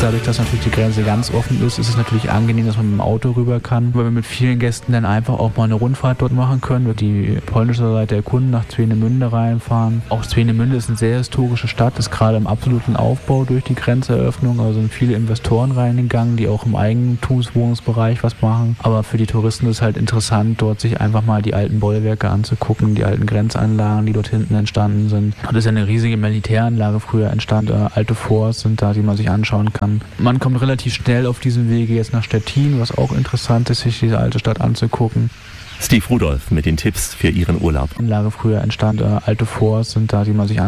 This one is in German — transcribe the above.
Dadurch, dass natürlich die Grenze ganz offen ist, ist es natürlich angenehm, dass man mit dem Auto rüber kann, weil wir mit vielen Gästen dann einfach auch mal eine Rundfahrt dort machen können, wir die polnische Seite erkunden, nach Swinemünde reinfahren. Auch Swinemünde ist eine sehr historische Stadt, ist gerade im absoluten Aufbau durch die Grenzeröffnung, also sind viele Investoren reingegangen, die auch im Eigentumswohnungsbereich was machen. Aber für die Touristen ist es halt interessant, dort sich einfach mal die alten Bollwerke anzugucken, die alten Grenzanlagen, die dort hinten entstanden sind. Das ist ja eine riesige Militäranlage früher entstanden, alte Forts sind da, die man sich anschauen kann. Man kommt relativ schnell auf diesem Wege jetzt nach Stettin, was auch interessant ist, sich diese alte Stadt anzugucken. Steve Rudolph mit den Tipps für Ihren Urlaub. Anlage früher entstand, alte Forts sind da, die man sich